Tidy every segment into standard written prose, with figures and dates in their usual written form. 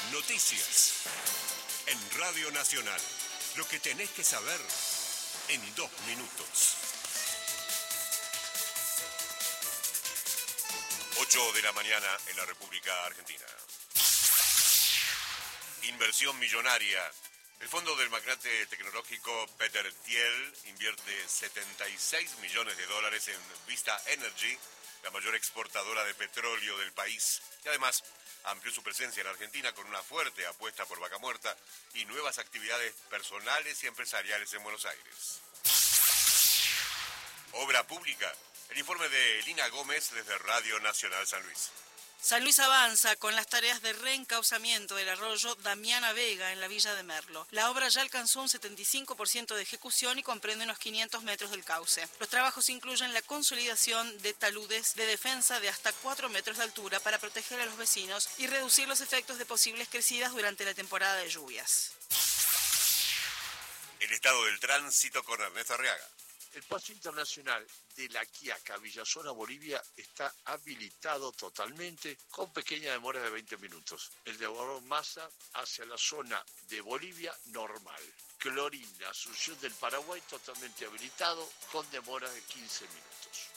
Noticias. En Radio Nacional. Lo que tenés que saber en 2 minutos. 8 de la mañana en la República Argentina. Inversión millonaria. El fondo del magnate tecnológico Peter Thiel invierte $76 millones en Vista Energy, la mayor exportadora de petróleo del país. Y además amplió su presencia en Argentina con una fuerte apuesta por Vaca Muerta y nuevas actividades personales y empresariales en Buenos Aires. Obra pública. El informe de Lina Gómez desde Radio Nacional San Luis. San Luis avanza con las tareas de reencauzamiento del arroyo Damiana Vega en la Villa de Merlo. La obra ya alcanzó un 75% de ejecución y comprende unos 500 metros del cauce. Los trabajos incluyen la consolidación de taludes de defensa de hasta 4 metros de altura para proteger a los vecinos y reducir los efectos de posibles crecidas durante la temporada de lluvias. El estado del tránsito con Ernesto Arriaga. El paso internacional de La Quiaca, Villazona, Bolivia, está habilitado totalmente con pequeña demora de 20 minutos. El de Barón Massa hacia la zona de Bolivia, normal. Clorinda, Asunción del Paraguay, totalmente habilitado con demora de 15 minutos.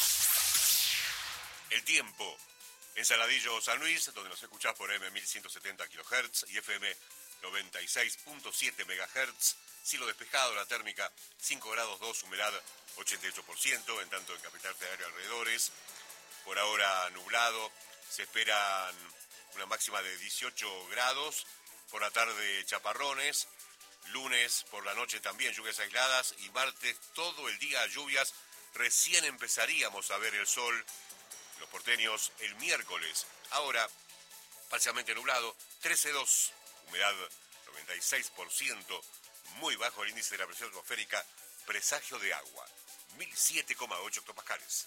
El tiempo. En Saladillo, San Luis, donde nos escuchás por M1170 kHz y FM 96.7 MHz. Cielo despejado, la térmica 5 grados 2, humedad 88%, en tanto en Capital Federal y alrededores. Por ahora nublado, se esperan una máxima de 18 grados, por la tarde chaparrones, lunes por la noche también lluvias aisladas y martes todo el día lluvias. Recién empezaríamos a ver el sol, los porteños, el miércoles. Ahora parcialmente nublado, 13,2, humedad 96%. Muy bajo el índice de la presión atmosférica, presagio de agua, 1007,8 hectopascales.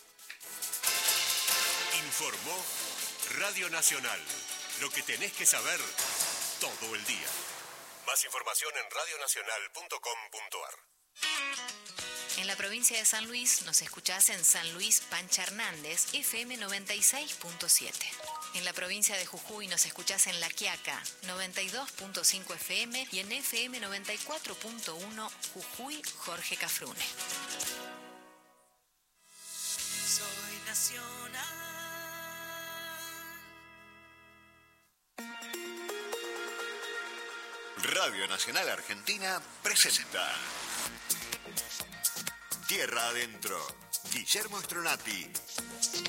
Informó Radio Nacional. Lo que tenés que saber todo el día. Más información en radionacional.com.ar. En la provincia de San Luis nos escuchás en San Luis Pancha Hernández, FM 96.7. En la provincia de Jujuy nos escuchás en La Quiaca, 92.5 FM y en FM 94.1 Jujuy, Jorge Cafrune. Soy nacional. Radio Nacional Argentina presenta Tierra Adentro. Guillermo Stronati.